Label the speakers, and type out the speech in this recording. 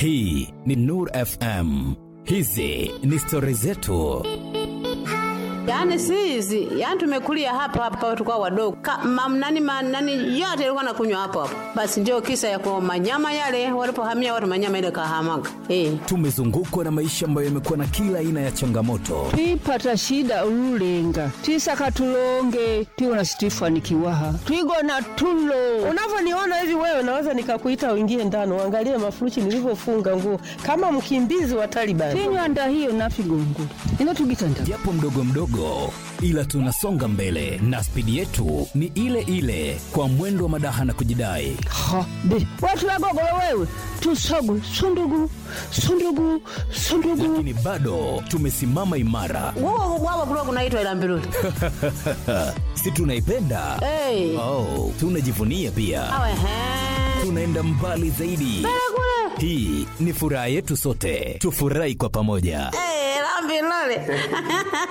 Speaker 1: Hii ni Nur FM. Hizi ni story zetu.
Speaker 2: Yaani sisi, yaani tumekulia hapa tukao wadogo. Nani yote ilikuwa nakunywa hapo. Basi ndio kisa ya kwa manyama yale walipohamia watu manyama ile kahamaga.
Speaker 1: Tumezungukwa na maisha ambayo yamekuwa na kila aina ya changamoto.
Speaker 3: Twipata shida ululenga. Twisaka tulonge, twiwana sifanikiwaha. Twigona tulo.
Speaker 4: Unavyoniona hivi wewe naweza nikakuita uingie ndani uangalie mafurushi nilivyofunga nguo kama mkimbizi wa Taliban.
Speaker 3: Tinywanda hiyo nafigongo. Inatugitanda.
Speaker 1: Japo mdogo mdogo, ila tunasonga mbele na spidi yetu ni ile ile kwa mwendo wa madaha na kujidai.
Speaker 3: Ha, be, watu wagogolo wewe. Tusogu, sundugu.
Speaker 1: Lakini bado tumesimama imara.
Speaker 2: Wao kulikuwa kunaitwa Ilambiruli.
Speaker 1: Si tunaipenda? Oh, tunajivunia pia.
Speaker 2: Awe he.
Speaker 1: Tunaenda mbali zaidi. Hii ni furaha yetu sote. Tufurahi kwa pamoja.
Speaker 2: Ilambiruli.